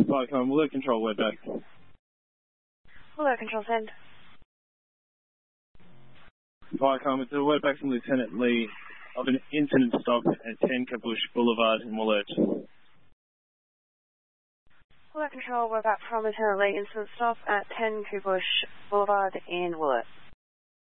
Viacom, Alert Control, we're back. Alert Control, send. Viacom, it's a word back from Lieutenant Lee of an incident stop at 10 Kabush Boulevard in Wollert. Alert Control, we're back from Lieutenant Lee, incident stop at 10 Kabush Boulevard in Wollert.